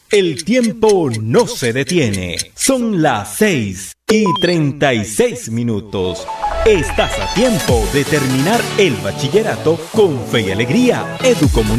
El tiempo no se detiene. Son las 6:36. Estás a tiempo de terminar el bachillerato con fe y alegría. Educomunicaciones.